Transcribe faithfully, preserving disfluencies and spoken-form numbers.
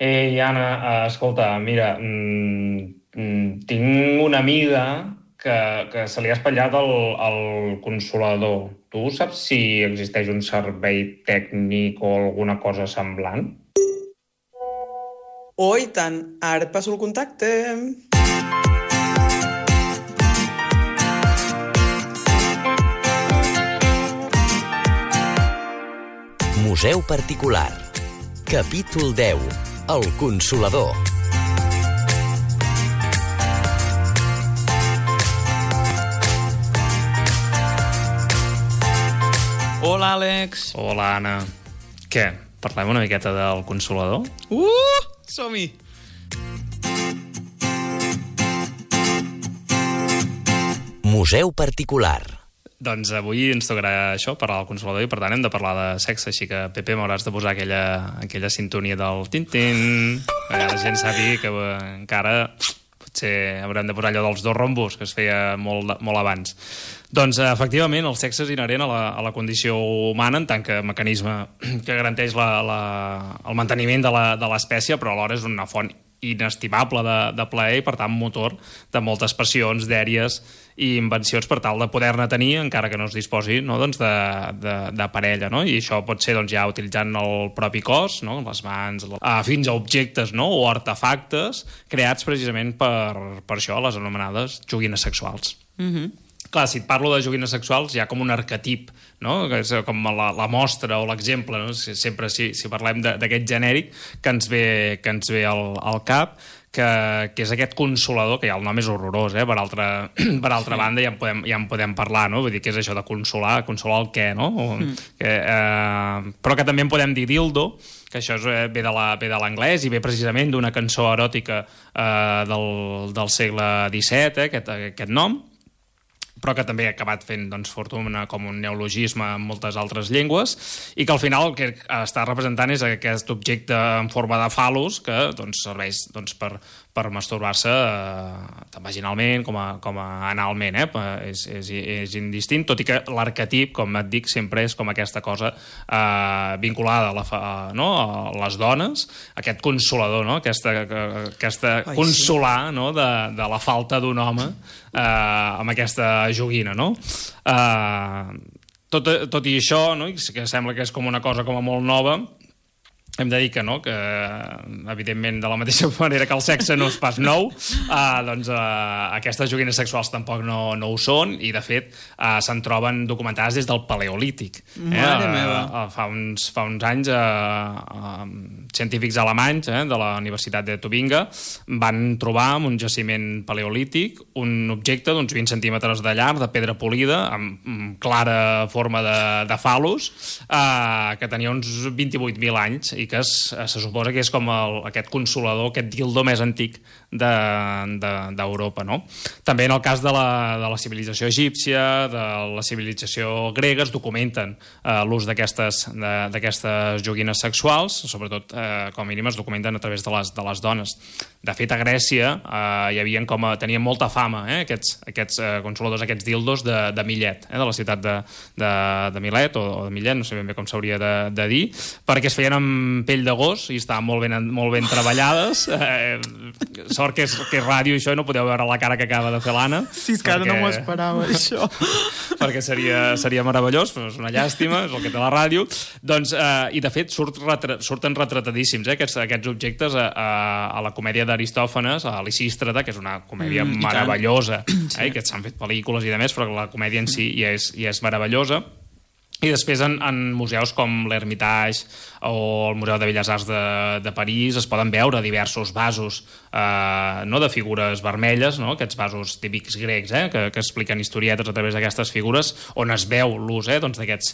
Ei, Anna, eh, escolta, mira, mm, mm, tinc una amiga que, que se li ha espatllat el, el consolador. Tu saps si existeix un servei tècnic o alguna cosa semblant? Oh, i tant. Ara et passo el contacte. Museu particular. Capítol deu. El consolador. Hola, Àlex. Hola, Anna. Què? Parlem una miqueta del consolador? Uh! Som-hi! Museu particular. Doncs avui ens tocarà això, parlar del consolador, i per tant hem de parlar de sexe, així que, Pepe, m'hauràs de posar aquella, aquella sintonia del tin-tin, perquè la gent sàpiga que eh, encara potser haurem de posar allò dels dos rombos, que es feia molt, molt abans. Doncs, efectivament, el sexe és inherent a la, a la condició humana en tant que mecanisme que garanteix la, la, el manteniment de l'espècie, però alhora és una font inestimable de, de plaer i, per tant, motor de moltes passions, dèries i invencions per tal de poder-ne tenir, encara que no es disposi, no, doncs de, de, de parella, no? I això pot ser, doncs, ja utilitzant el propi cos, no? Les mans, la... ah, fins a objectes, no? O artefactes creats precisament per, per això, les anomenades joguines sexuals. Mhm. Clar, si et parlo de joguines sexuals, hi ha com un arquetip, no? Que és com la, la mostra o l'exemple, no? Sempre si, si parlem d'aquest genèric que ens ve, que ens ve al, al cap, que, que és aquest consolador, que ja el nom és horrorós, eh? Per altra, per altra sí. banda ja en, podem, ja en podem parlar, no? Vull dir, què és això de consolar? Consolar el què, no? O, mm. que, eh, però que també en podem dir dildo, que això és, eh, ve de l'anglès i ve precisament d'una cançó eròtica eh, del, del segle disset, eh? aquest, aquest nom, però que també ha acabat fent, doncs, fortuna com un neologisme en moltes altres llengües, i que al final el que està representant és aquest objecte en forma de fal·lus que, doncs, serveix, doncs, per, per masturbar-se eh, tant vaginalment com a, com a analment, eh? És, és, és indistint, tot i que l'arquetip, com et dic, sempre és com aquesta cosa eh, vinculada a, la, a, no? a les dones, aquest consolador, no? Aquesta, aquesta Ai, consolar, sí. no? de, de la falta d'un home eh, amb aquesta joguina, no? Eh, tot, tot i això, no? Que sembla que és com una cosa com a molt nova, hem de dir que no, que evidentment de la mateixa manera que el sexe no és pas nou, eh, doncs eh, aquestes joguines sexuals tampoc no, no ho són, i de fet eh, se'n troben documentades des del paleolític. Mare eh, meva! Eh, fa, uns, fa uns anys eh, eh, científics alemanys eh, de la Universitat de Tubinga van trobar en un jaciment paleolític un objecte d'uns vint centímetres de llarg, de pedra polida, amb, amb clara forma de, de fal·lus, eh, que tenia uns vint-i-vuit mil anys, i que es, se suposa que és com el, aquest consolador, aquest dildo més antic d'Europa, de, de, no? També en el cas de la, de la civilització egípcia, de la civilització grega, es documenten eh, l'ús d'aquestes joguines sexuals, sobretot, eh, com a mínim, es documenten a través de les, de les dones. De fet, a Grècia eh, hi havia com a, tenien molta fama, eh, aquests, aquests eh, consoladors, aquests dildos de, de Milet, eh, de la ciutat de, de, de Milet, o, o de Millet, no sé ben bé com s'hauria de, de dir, perquè es feien amb pell de gos i estaven molt ben, molt ben treballades. Eh, sort que és, que és ràdio, això, i no podeu veure la cara que acaba de fer l'Anna. Sí, és que ara no m'ho esperava, això. Perquè seria, seria meravellós, però és una llàstima, és el que té la ràdio. Doncs, eh, i de fet, surt retra, surten retratadíssims, eh, aquests, aquests objectes a, a, a la comèdia d'Aristòfanes, a Lisístrata, que és una comèdia mm, meravellosa, eh, sí. que s'han fet pel·lícules i de més, però la comèdia en si ja és, ja és meravellosa. I després en, en museus com l'Hermitage o el Museu de Belles Arts de, de París es poden veure diversos vasos eh, no de figures vermelles, no? Aquests vasos típics grecs, eh? que, que expliquen historietes a través d'aquestes figures, on es veu l'ús eh? doncs d'aquests